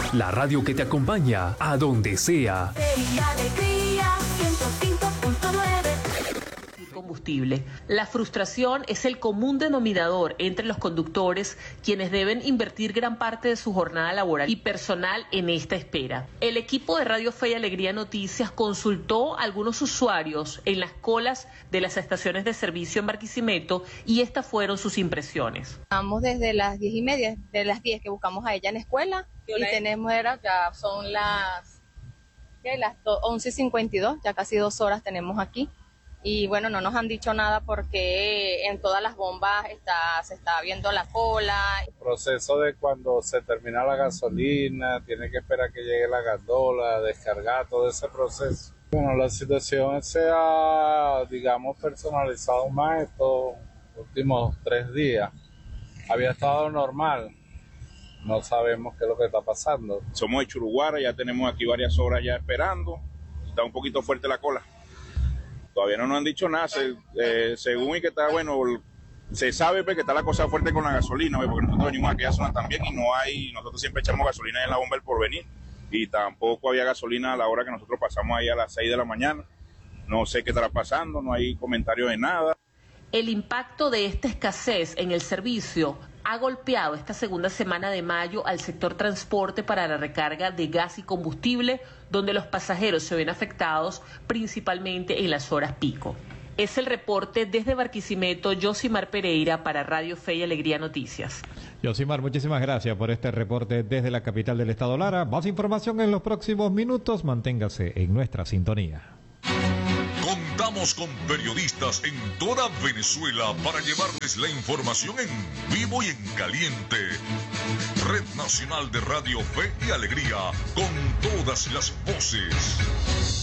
La radio que te acompaña a donde sea. Combustible. La frustración es el común denominador entre los conductores, quienes deben invertir gran parte de su jornada laboral y personal en esta espera. El equipo de Radio Fe y Alegría Noticias consultó a algunos usuarios en las colas de las estaciones de servicio en Barquisimeto y estas fueron sus impresiones. Vamos desde las 10:30, de las 10 que buscamos a ella en escuela y tenemos, ya son las 11:52, ya casi 2 horas tenemos aquí. Y bueno, no nos han dicho nada porque en todas las bombas se está viendo la cola. El proceso de cuando se termina la gasolina, tiene que esperar que llegue la gandola, descargar todo ese proceso. Bueno, la situación se ha, digamos, personalizado más estos últimos 3 días. Había estado normal, no sabemos qué es lo que está pasando. Somos de Churuguara, ya tenemos aquí varias horas ya esperando, está un poquito fuerte la cola. Todavía no nos han dicho nada, según y que está bueno, se sabe que está la cosa fuerte con la gasolina, porque nosotros venimos a aquella zona también y no hay, nosotros siempre echamos gasolina en la bomba del Porvenir y tampoco había gasolina a la hora que nosotros pasamos ahí a las 6 de la mañana. No sé qué estará pasando, no hay comentarios de nada. El impacto de esta escasez en el servicio ha golpeado esta segunda semana de mayo al sector transporte para la recarga de gas y combustible, donde los pasajeros se ven afectados principalmente en las horas pico. Es el reporte desde Barquisimeto, Yosimar Pereira para Radio Fe y Alegría Noticias. Yosimar, muchísimas gracias por este reporte desde la capital del estado Lara. Más información en los próximos minutos, manténgase en nuestra sintonía. Contamos con periodistas en toda Venezuela para llevarles la información en vivo y en caliente. Red Nacional de Radio Fe y Alegría, con todas las voces.